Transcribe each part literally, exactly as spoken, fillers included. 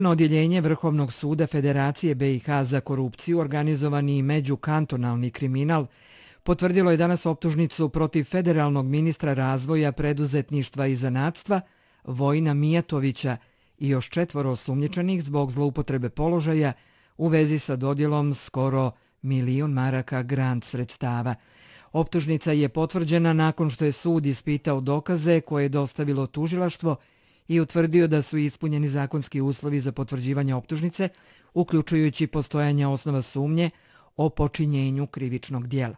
Odjeljenje Vrhovnog suda Federacije B i H za korupciju, organizovani međukantonalni kriminal, potvrdilo je danas optužnicu protiv federalnog ministra razvoja, preduzetništva i zanatstva Vojina Mijatovića i još četvoro osumnjičenih zbog zloupotrebe položaja u vezi sa dodjelom skoro milion maraka grant sredstava. Optužnica je potvrđena nakon što je sud ispitao dokaze koje je dostavilo tužilaštvo i utvrdio da su ispunjeni zakonski uslovi za potvrđivanje optužnice, uključujući postojanje osnova sumnje o počinjenju krivičnog dijela.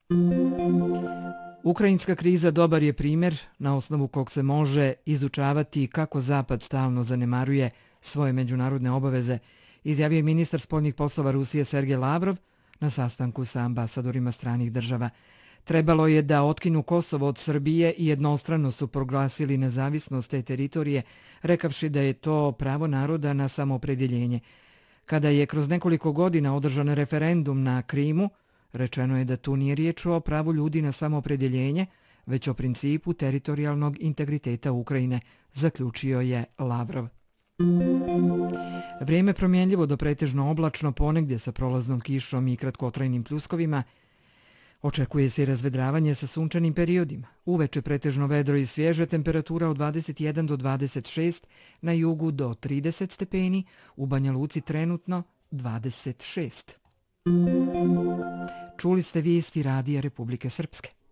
Ukrajinska kriza dobar je primjer na osnovu kog se može izučavati kako Zapad stalno zanemaruje svoje međunarodne obaveze, izjavio je ministar spoljnih poslova Rusije Sergej Lavrov na sastanku sa ambasadorima stranih država. Trebalo je da otkinu Kosovo od Srbije i jednostrano su proglasili nezavisnost te teritorije, rekavši da je to pravo naroda na samoopredjeljenje. Kada je kroz nekoliko godina održan referendum na Krimu, rečeno je da tu nije riječ o pravu ljudi na samoopredjeljenje, već o principu teritorijalnog integriteta Ukrajine, zaključio je Lavrov. Vrijeme promjenljivo do pretežno oblačno, ponegdje sa prolaznom kišom i kratkotrajnim pljuskovima. Očekuje se i razvedravanje sa sunčanim periodima. Uveče pretežno vedro i svježe, temperatura od dvadeset jedan do dvadeset šest, na jugu do trideset stepeni, u Banja Luci trenutno dvadeset šest. Čuli ste vijesti Radija Republike Srpske.